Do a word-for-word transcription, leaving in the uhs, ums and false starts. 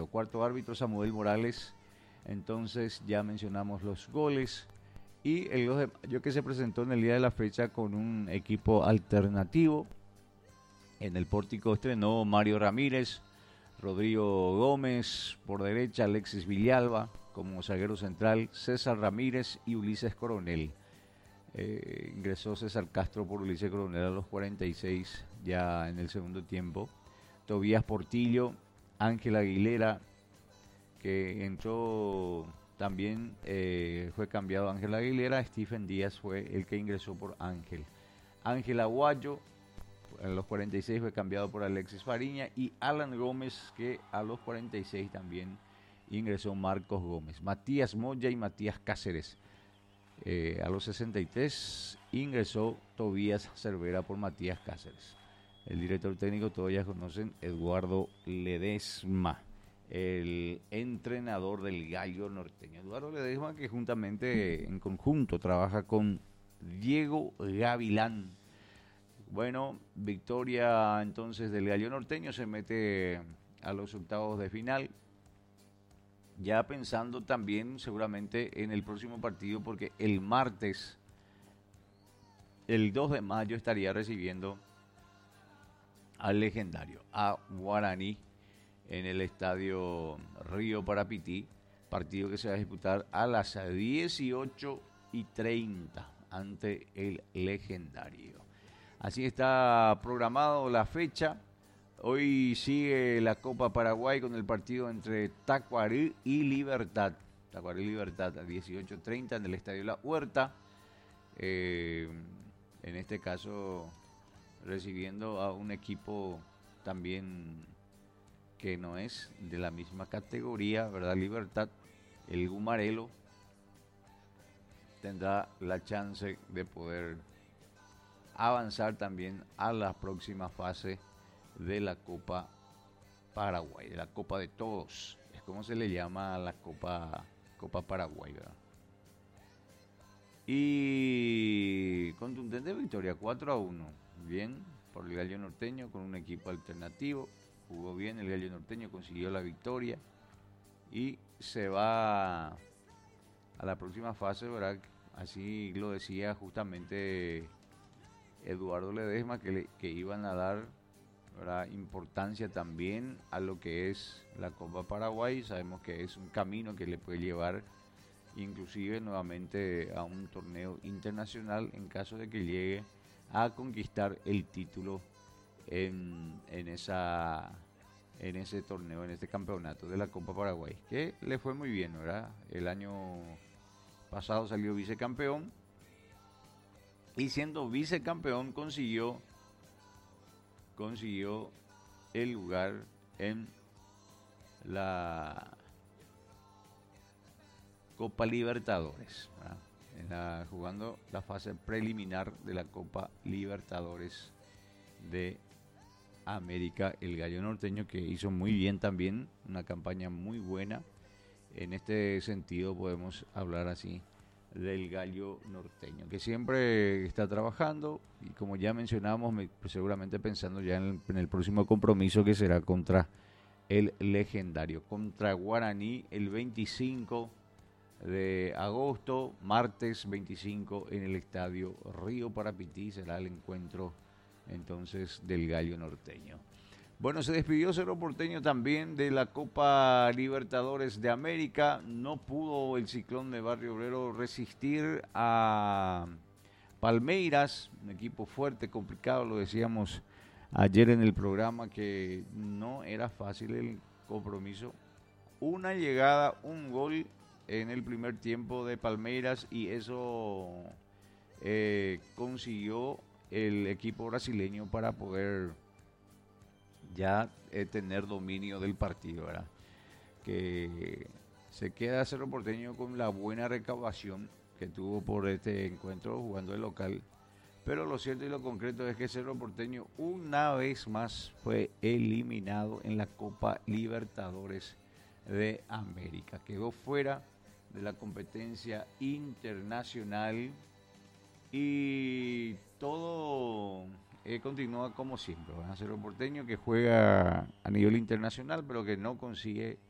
cero. Cuarto árbitro Samuel Morales. Entonces ya mencionamos los goles. Y el dos de mayo que se presentó en el día de la fecha con un equipo alternativo. En el pórtico estrenó Mario Ramírez, Rodrigo Gómez por derecha, Alexis Villalba como zaguero central, César Ramírez y Ulises Coronel. Eh, ingresó César Castro por Ulises Coronel a los cuarenta y seis ya en el segundo tiempo. Tobías Portillo, Ángel Aguilera, que entró también, eh, fue cambiado Ángel Aguilera. Stephen Díaz fue el que ingresó por Ángel. Ángel Aguayo a los cuarenta y seis fue cambiado por Alexis Fariña, y Alan Gómez, que a los cuarenta y seis también ingresó Marcos Gómez. Matías Moya y Matías Cáceres. Eh, a los sesenta y tres ingresó Tobías Cervera por Matías Cáceres. El director técnico, todos ya conocen, Eduardo Ledesma, el entrenador del Gallo Norteño. Eduardo Ledesma, que juntamente en conjunto trabaja con Diego Gavilán. Bueno, victoria entonces del Gallo Norteño, se mete a los octavos de final. Ya pensando también seguramente en el próximo partido, porque el martes, el dos de mayo, estaría recibiendo al Legendario, a Guaraní, en el estadio Río Parapití, partido que se va a disputar a las dieciocho y treinta ante el Legendario. Así está programado la fecha. Hoy sigue la Copa Paraguay con el partido entre Tacuarí y Libertad. Tacuarí y Libertad a dieciocho treinta en el Estadio La Huerta. Eh, en este caso recibiendo a un equipo también que no es de la misma categoría, ¿verdad? Libertad, el Gumarelo, tendrá la chance de poder avanzar también a la próxima fase de la Copa Paraguay, de la Copa de Todos. Es como se le llama a la Copa, Copa Paraguay, ¿verdad? Y contundente victoria, cuatro a uno. Bien, por el Gallo Norteño con un equipo alternativo. Jugó bien el Gallo Norteño, consiguió la victoria y se va a la próxima fase, ¿verdad? Así lo decía justamente Eduardo Ledesma, que, le, que iban a dar, ¿verdad?, importancia también a lo que es la Copa Paraguay. Sabemos que es un camino que le puede llevar inclusive nuevamente a un torneo internacional en caso de que llegue a conquistar el título en, en, esa, en ese torneo, en este campeonato de la Copa Paraguay, que le fue muy bien, ¿verdad? El año pasado salió vicecampeón, y siendo vicecampeón consiguió consiguió el lugar en la Copa Libertadores, ¿verdad? En la, jugando la fase preliminar de la Copa Libertadores de América, el Gallo Norteño, que hizo muy bien también, una campaña muy buena. En este sentido podemos hablar así del Gallo Norteño, que siempre está trabajando, y como ya mencionamos, me, pues seguramente pensando ya en el, en el próximo compromiso, que será contra el Legendario, contra Guaraní, el veinticinco de agosto, martes veinticinco, en el Estadio Río Parapití será el encuentro entonces del Gallo Norteño. Bueno, se despidió Cerro Porteño también de la Copa Libertadores de América. No pudo el Ciclón de Barrio Obrero resistir a Palmeiras, un equipo fuerte, complicado, lo decíamos ayer en el programa, que no era fácil el compromiso. Una llegada, un gol en el primer tiempo de Palmeiras, y eso eh, consiguió el equipo brasileño para poder ya eh, tener dominio del partido, ¿verdad? Que se queda Cerro Porteño con la buena recaudación que tuvo por este encuentro jugando de local, pero lo cierto y lo concreto es que Cerro Porteño una vez más fue eliminado en la Copa Libertadores de América, quedó fuera de la competencia internacional, y todo eh, continúa como siempre. ¿verdad? Cerro Porteño, que juega a nivel internacional, pero que no consigue